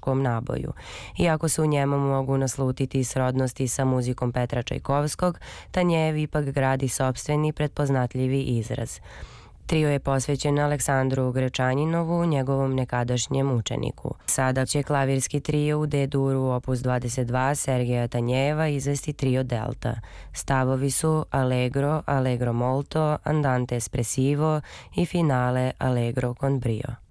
muzičkom naboju. Iako se u njemu mogu naslutiti srodnosti sa muzikom Petra Čajkovskog, Tanjev ipak gradi sopstveni prepoznatljivi izraz. Trio je posvećen Aleksandru Grečanjinovu, njegovom nekadašnjem učeniku. Sada će klavirski trio u D-duru opus 22 Sergeja Tanjeva izvesti trio Delta. Stavovi su Allegro, Allegro molto, Andante espressivo i finale Allegro con brio.